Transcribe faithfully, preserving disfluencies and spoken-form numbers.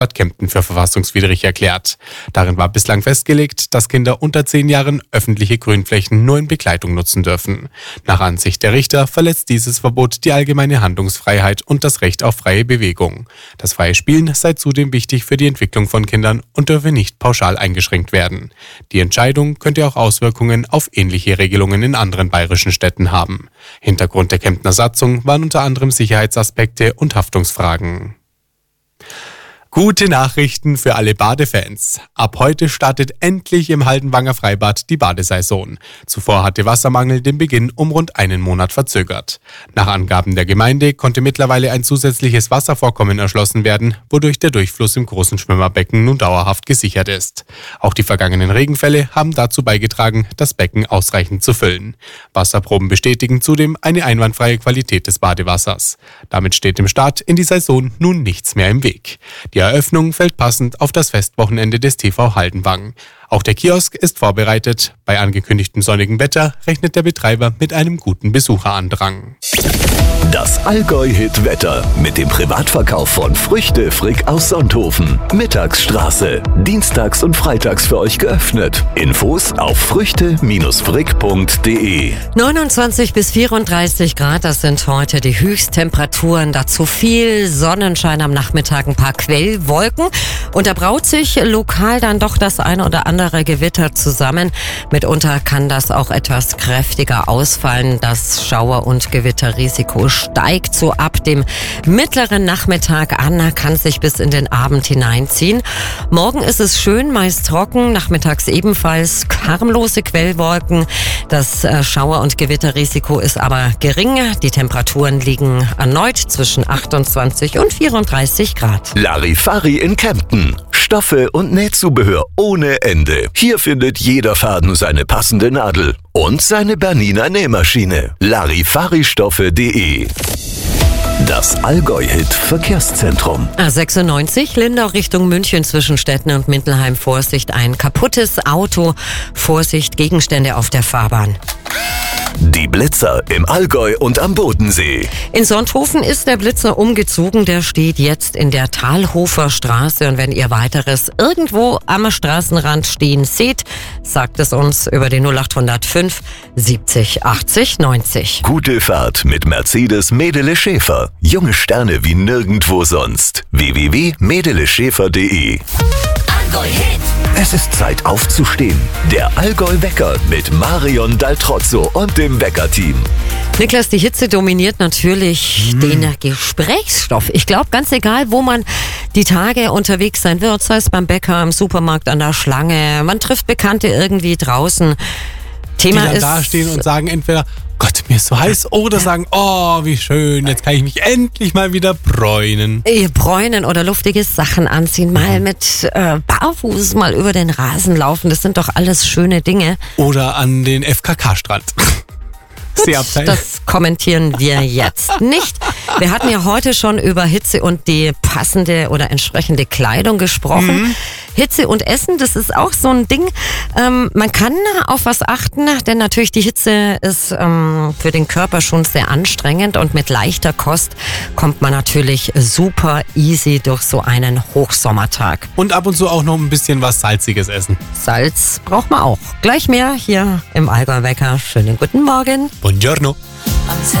Bad Kempten für verfassungswidrig erklärt. Darin war bislang festgelegt, dass Kinder unter zehn Jahren öffentliche Grünflächen nur in Begleitung nutzen dürfen. Nach Ansicht der Richter verletzt dieses Verbot die allgemeine Handlungsfreiheit und das Recht auf freie Bewegung. Das freie Spielen sei zudem wichtig für die Entwicklung von Kindern und dürfe nicht pauschal eingeschränkt werden. Die Entscheidung könnte auch Auswirkungen auf ähnliche Regelungen in anderen bayerischen Städten haben. Hintergrund der Kemptner Satzung waren unter anderem Sicherheitsaspekte und Haftungsfragen. Gute Nachrichten für alle Badefans. Ab heute startet endlich im Haldenwanger Freibad die Badesaison. Zuvor hatte Wassermangel den Beginn um rund einen Monat verzögert. Nach Angaben der Gemeinde konnte mittlerweile ein zusätzliches Wasservorkommen erschlossen werden, wodurch der Durchfluss im großen Schwimmerbecken nun dauerhaft gesichert ist. Auch die vergangenen Regenfälle haben dazu beigetragen, das Becken ausreichend zu füllen. Wasserproben bestätigen zudem eine einwandfreie Qualität des Badewassers. Damit steht dem Start in die Saison nun nichts mehr im Weg. Die Die Eröffnung fällt passend auf das Festwochenende des T V Haldenwang. Auch der Kiosk ist vorbereitet. Bei angekündigtem sonnigen Wetter rechnet der Betreiber mit einem guten Besucherandrang. Das Allgäu-Hit-Wetter mit dem Privatverkauf von Früchte Frick aus Sonthofen. Mittagsstraße. Dienstags und freitags für euch geöffnet. Infos auf früchte frick punkt de. neunundzwanzig bis vierunddreißig Grad, das sind heute die Höchsttemperaturen. Dazu viel Sonnenschein am Nachmittag, ein paar Quellwolken. Und da braut sich lokal dann doch das eine oder andere Gewitter zusammen. Mitunter kann das auch etwas kräftiger ausfallen. Das Schauer- und Gewitterrisiko steigt so ab dem mittleren Nachmittag an, kann sich bis in den Abend hineinziehen. Morgen ist es schön, meist trocken, nachmittags ebenfalls harmlose Quellwolken. Das Schauer- und Gewitterrisiko ist aber gering. Die Temperaturen liegen erneut zwischen achtundzwanzig und vierunddreißig Grad. Larifari in Kempten. Stoffe und Nähzubehör ohne Ende. Hier findet jeder Faden seine passende Nadel und seine Bernina Nähmaschine. Larifari-Stoffe punkt de. Das Allgäu-Hit-Verkehrszentrum. A sechsundneunzig, Lindau Richtung München zwischen Stetten und Mindelheim. Vorsicht, ein kaputtes Auto. Vorsicht, Gegenstände auf der Fahrbahn. Die Blitzer im Allgäu und am Bodensee. In Sonthofen ist der Blitzer umgezogen. Der steht jetzt in der Talhofer Straße. Und wenn ihr weiteres irgendwo am Straßenrand stehen seht, sagt es uns über die null acht null fünf siebzig achtzig neunzig. Gute Fahrt mit Mercedes Medele Schäfer. Junge Sterne wie nirgendwo sonst. w w w punkt medele schäfer punkt de. Es ist Zeit aufzustehen. Der Allgäu-Wecker mit Marion Daltrozzo und dem Wecker-Team. Niklas, die Hitze dominiert natürlich mm. den Gesprächsstoff. Ich glaube, ganz egal, wo man die Tage unterwegs sein wird, sei es beim Bäcker, im Supermarkt, an der Schlange, man trifft Bekannte irgendwie draußen. Thema die dann ist da stehen und sagen entweder, Gott, mir ist so heiß, oder sagen, oh, wie schön, jetzt kann ich mich endlich mal wieder bräunen. Bräunen oder luftige Sachen anziehen, mal mit äh, Barfuß mal über den Rasen laufen, das sind doch alles schöne Dinge. Oder an den F K K-Strand. Gut, das kommentieren wir jetzt nicht. Wir hatten ja heute schon über Hitze und die passende oder entsprechende Kleidung gesprochen. Mhm. Hitze und Essen, das ist auch so ein Ding. Ähm, man kann auf was achten, denn natürlich die Hitze ist ähm, für den Körper schon sehr anstrengend und mit leichter Kost kommt man natürlich super easy durch so einen Hochsommertag. Und ab und zu auch noch ein bisschen was Salziges essen. Salz braucht man auch. Gleich mehr hier im Allgäu-Wecker. Schönen guten Morgen. Buongiorno.